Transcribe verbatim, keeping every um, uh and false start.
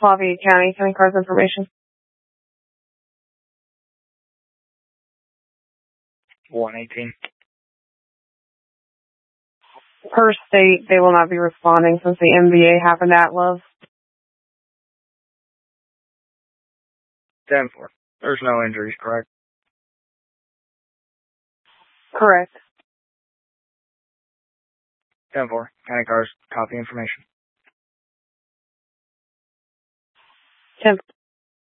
Lafayette County, County Cars information. one eighteen. Per state, they will not be responding since the M V A happened at Love. ten four. There's no injuries, correct? Correct. ten four. County Cars, copy information. ten